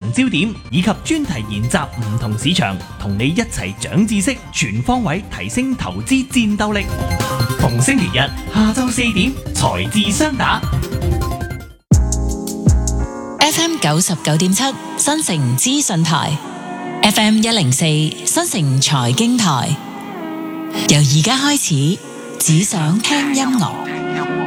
焦點，以及專題研習唔同市場，同你一齊長知識，全方位提升投資戰鬥力。逢星期日下晝4點，財智雙打。 FM 99.7新城資訊台，FM 104新城財經台。由而家開始，只想聽音樂。